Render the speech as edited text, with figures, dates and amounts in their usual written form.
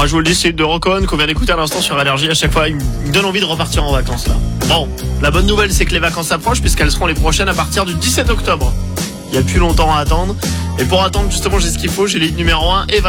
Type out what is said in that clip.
Moi, je vous le dis, c'est de Rocon qu'on vient d'écouter à l'instant sur Allergie. À chaque fois, il me donne envie de repartir en vacances, là. Bon, la bonne nouvelle, c'est que les vacances approchent puisqu'elles seront les prochaines à partir du 17 octobre. Il n'y a plus longtemps à attendre. Et pour attendre, justement, j'ai ce qu'il faut. J'ai les numéro 1 et